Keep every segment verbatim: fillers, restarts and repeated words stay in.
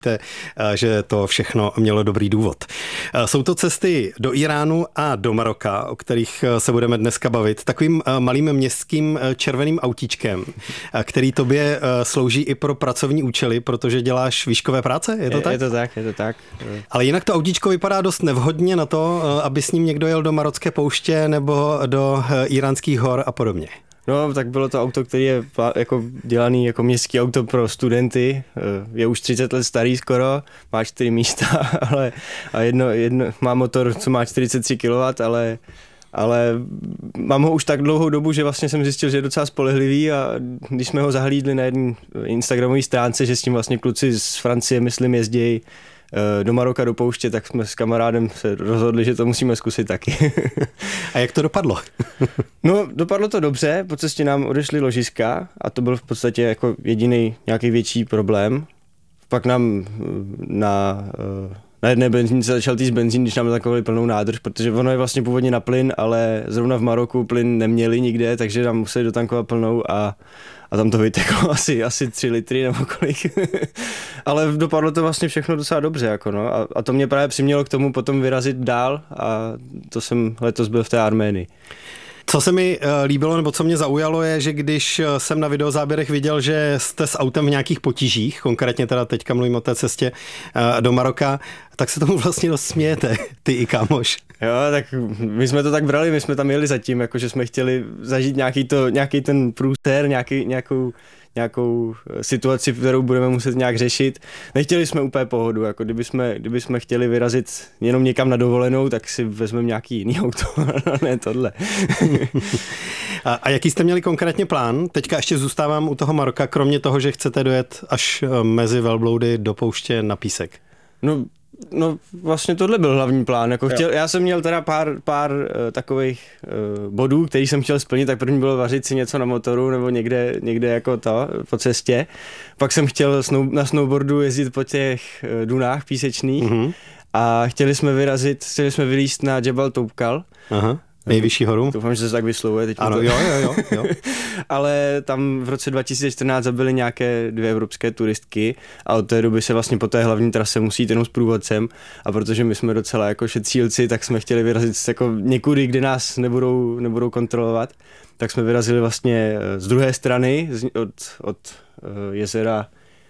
že to všechno mělo dobrý důvod. Jsou to cesty do Iránu a do Maroka, o kterých se budeme dneska bavit, takovým malým městským červeným autíčkem, který tobě slouží i pro pracovní účely, protože děláš výškové práce, je to je, tak? Je to tak, je to tak. Ale jinak to autíčko vypadá dost nevhodně na to, aby s ním někdo jel do marocké pouště nebo do iránských hor a podobně. No, tak bylo to auto, který je jako dělaný jako městský auto pro studenty, je už třicet let starý skoro, má čtyři místa, ale a jedno, jedno, má motor, co má čtyřicet tři kilowattů, ale ale mám ho už tak dlouhou dobu, že vlastně jsem zjistil, že je docela spolehlivý a když jsme ho zahlídli na jedné instagramové stránce, že s tím vlastně kluci z Francie, myslím, jezdí do Maroka, do pouště, tak jsme s kamarádem se rozhodli, že to musíme zkusit taky. A jak to dopadlo? No, dopadlo to dobře, po cestě nám odešly ložiska a to byl v podstatě jako jediný nějaký větší problém. Pak nám na, na jedné benzínce začal týct benzín, když nám takovali plnou nádrž, protože ono je vlastně původně na plyn, ale zrovna v Maroku plyn neměli nikde, takže nám museli dotankovat plnou a A tam to vyteklo asi, asi tři litry nebo kolik. Ale dopadlo to vlastně všechno docela dobře. Jako no. a, a to mě právě přimělo k tomu potom vyrazit dál a to jsem letos byl v té Arménii. Co se mi líbilo, nebo co mě zaujalo, je, že když jsem na videozáběrech viděl, že jste s autem v nějakých potížích, konkrétně teda teďka mluvím o té cestě do Maroka, tak se tomu vlastně dost smějete, ty i kámoš. Jo, tak my jsme to tak brali, my jsme tam jeli zatím, jakože jsme chtěli zažít nějaký, to, nějaký ten průser, nějaký, nějakou, nějakou situaci, kterou budeme muset nějak řešit. Nechtěli jsme úplně pohodu, jako kdyby jsme, kdyby jsme chtěli vyrazit jenom někam na dovolenou, tak si vezmeme nějaký jiný auto, ne tohle. a, a jaký jste měli konkrétně plán? Teďka ještě zůstávám u toho Maroka, kromě toho, že chcete dojet až mezi velbloudy do pouště na písek. No, No vlastně tohle byl hlavní plán. Jako chtěl, já jsem měl teda pár, pár uh, takových uh, bodů, který jsem chtěl splnit, tak první bylo vařit si něco na motoru nebo někde, někde jako to, po cestě. Pak jsem chtěl snow, na snowboardu jezdit po těch uh, dunách písečných mm-hmm. a chtěli jsme vyrazit, chtěli jsme vylízt na Jebel Toubkal. Aha. Nejvyšší horu? Doufám, že se tak vyslovuje. Teď ano, to... jo, jo, jo, jo. Ale tam v roce dva tisíce čtrnáct zabili nějaké dvě evropské turistky a od té doby se vlastně po té hlavní trase musí jít jenom s průvodcem a protože my jsme docela jako šetřílci, tak jsme chtěli vyrazit jako někudy, kde nás nebudou, nebudou kontrolovat, tak jsme vyrazili vlastně z druhé strany od, od uh, jezera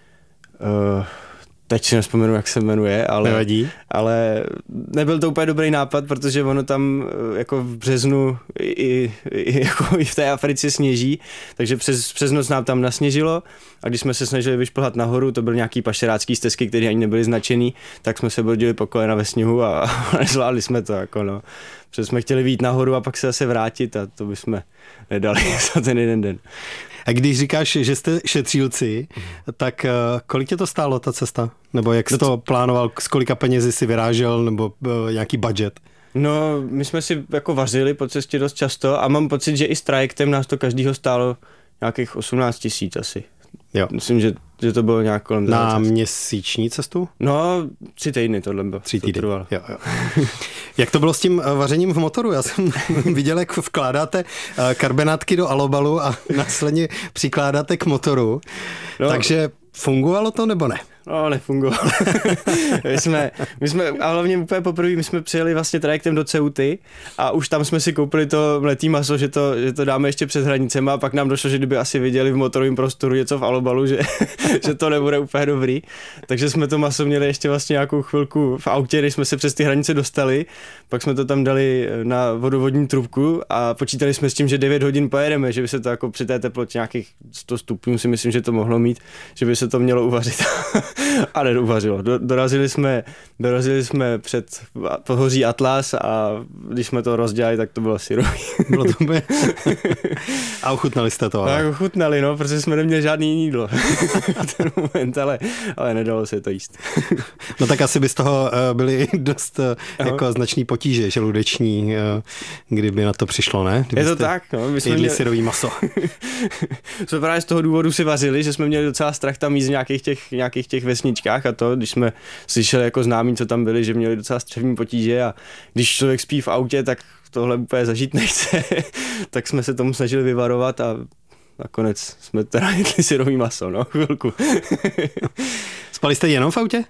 uh, teď si nevzpomenu, jak se jmenuje, ale, Nevadí. ale nebyl to úplně dobrý nápad, protože ono tam jako v březnu i, i, jako i v té Africe sněží, takže přes, přes noc nám tam nasněžilo a když jsme se snažili vyšplhat nahoru, to byly nějaký pašerácký stezky, které ani nebyly značený, tak jsme se brodili po kolena ve sněhu a, a nezvládli jsme to. Jako no. Protože jsme chtěli vyjít nahoru a pak se zase vrátit a to bychom nedali za ten jeden den. A když říkáš, že jste šetřílci, tak kolik tě to stálo ta cesta? Nebo jak jsi to plánoval, s kolika penězi si vyrážel, nebo nějaký budget? No, my jsme si jako vařili po cestě dost často a mám pocit, že i s trajektem nás to každýho stálo nějakých osmnáct tisíc asi. Jo. Myslím, že, že to bylo nějak kolem na měsíční cestu? No, tři týdny tohle bylo. Tři týdny, jo, jo. Jak to bylo s tím vařením v motoru? Já jsem viděl, jak vkládáte karbonátky do alobalu a následně přikládáte k motoru. No. Takže fungovalo to nebo ne? No, nefungovalo. my, jsme, my jsme, a hlavně úplně poprvé, my jsme přijeli vlastně trajektem do Ceuty a už tam jsme si koupili to mletý maso, že to, že to dáme ještě přes hranicema a pak nám došlo, že kdyby asi viděli v motorovém prostoru něco v alobalu, že, že to nebude úplně dobrý. Takže jsme to maso měli ještě vlastně nějakou chvilku v autě, než jsme se přes ty hranice dostali. Pak jsme to tam dali na vodovodní trubku a počítali jsme s tím, že devět hodin pojedeme, že by se to jako při té teplotě nějakých sto stupňů si myslím, že to mohlo mít, že by se to mělo uvařit. A neuvařilo. Do, dorazili jsme, dorazili jsme před pohoří Atlas a když jsme to rozdělali, tak to bylo syrový. Bylo to úplně... A ochutnali jste to? Ale... Tak ochutnali, no, protože jsme neměli žádný jídlo v ten moment, ale, ale nedalo se to jíst. No tak asi by z toho byly dost jako značný potíže žaludeční, kdyby na to přišlo, ne? Kdybyste je to tak, no. My jsme jedli měli... syrový maso. jsme právě z toho důvodu si vařili, že jsme měli docela strach tam jíst v nějakých těch, nějakých těch vesničkách a to, když jsme slyšeli jako známí, co tam byli, že měli docela střevní potíže a když člověk spí v autě, tak tohle úplně zažít nechce, tak jsme se tomu snažili vyvarovat a nakonec jsme teda jedli syrový maso, no, chvilku. Spali jste jenom v autě?